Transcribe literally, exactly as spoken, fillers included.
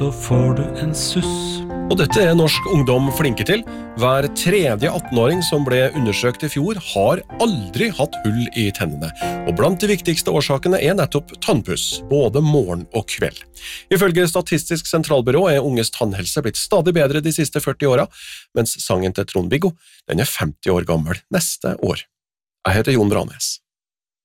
så får du en suss. Og dette er norsk ungdom flinke til. Hver tredje atten-åring som ble undersøkt i fjor har aldri hatt hull i tennene. Og blant de viktigste årsakene er nettopp tannpuss, både morgen og kveld. Ifølge Statistisk sentralbyrå er unges tannhelse blitt stadig bedre de siste førti åra, mens sangen til Trond-Viggo, den er femti år gammel neste år. Jeg heter Jon Branes.